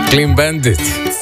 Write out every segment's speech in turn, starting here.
Clean Bandit.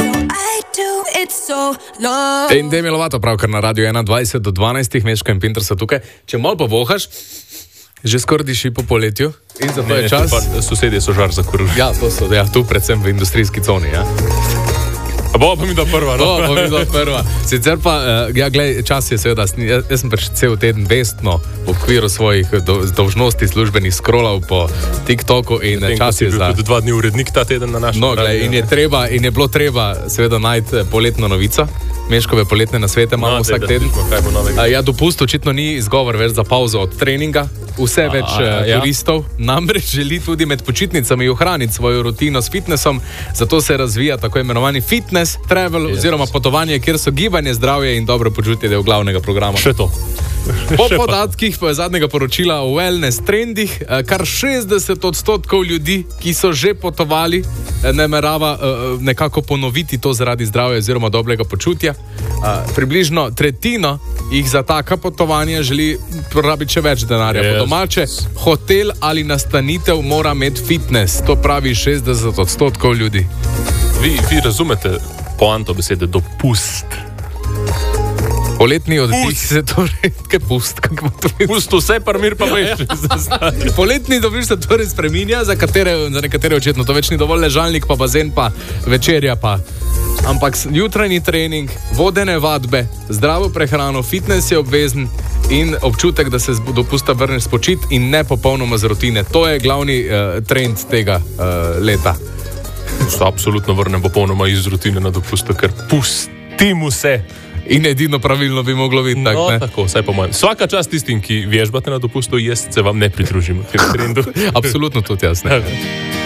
In Demi Lovato pravkar na Radio 21 do 12, Meško in Pinter so tukaj. Če malo povohaš, že skoraj diši po poletju in zato je čas. Sosedje so žar zakurili. Ja, to so, ja, tu predvsem v industrijski coni, ja. Bo pa mi da prva, no? Bo pa mi da prva. Sicer pa, ja, glej, čas je seveda, jaz sem pač cel teden vestno v okviru svojih dolžnosti službenih scrollal po TikToku in čas je za... Tudi 2 dni urednik ta teden na našem radiju. No, glej, in je bilo treba seveda najti poletno novico. Meškove poletne nasvete imamo vsak teden. Ja, dopust očitno ni izgovor več za pauzo od treninga. Vse več turistov namreč želi tudi med počitnicami ohraniti svojo rutino s fitnessom, zato se razvija tako imenovani fitness travel oziroma potovanje, kjer so gibanje, zdravje in dobro počutje del glavnega programa. Še to. Po podatkih zadnjega poročila o wellness trendih, kar 60% ljudi, ki so že potovali, namerava nekako ponoviti to zaradi zdravja oziroma dobrega počutja. Približno tretjino jih za taka potovanja želi porabiti še več denarja. Po domače, hotel ali nastanitev mora imeti fitness. To pravi 60% ljudi. Vi razumete poanto besede dopust? Poletni oddih se torej... Kaj pust? Pust vse, pa mir pa veš. Poletni oddih se torej spreminja, za nekatere očetno to več ni dovolj ležalnik, pa bazen, pa večerja, pa... Ampak jutranji trening, vodene vadbe, zdravo prehrano, fitness je obvezen in občutek, da se dopusta vrneš spočit in ne popolnoma z rutine. To je glavni trend tega leta. Se absolutno vrnem popolnoma iz rutine na dopusta, ker pustim vse. In edino pravilno bi moglo biti tak, no, ne? Tako, vsaj po mojem. Svaka čast tistim, ki vežbate na dopustu, jaz se vam ne pridružim v tem trendu. Absolutno tudi jaz, ne?